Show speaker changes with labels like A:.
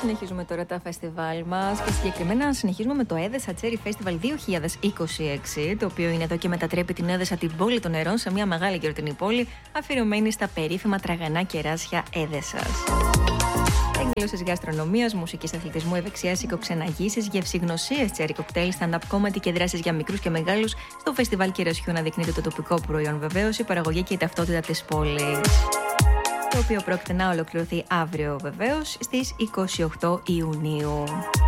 A: Συνεχίζουμε τώρα τα φεστιβάλ μας και συγκεκριμένα συνεχίζουμε με το Έδεσα Cherry Festival 2026, το οποίο είναι εδώ και μετατρέπει την Έδεσα, την πόλη των νερών, σε μια μεγάλη γιορτινή πόλη αφιερωμένη στα περίφημα τραγανά κεράσια Έδεσας. Εκδηλώσεις γαστρονομίας, μουσικής, αθλητισμού, ευεξίας, οικοξεναγήσεις, γευσηγνωσίες, τσέρι κοκτέιλ, stand-up comedy και δράσεις για μικρούς και μεγάλους. Στο φεστιβάλ κερασιού αναδεικνύεται το τοπικό προϊόν, βεβαίως, η παραγωγή και η ταυτότητα της πόλης. Το οποίο πρόκειται να ολοκληρωθεί αύριο, βεβαίως, στις 28 Ιουνίου.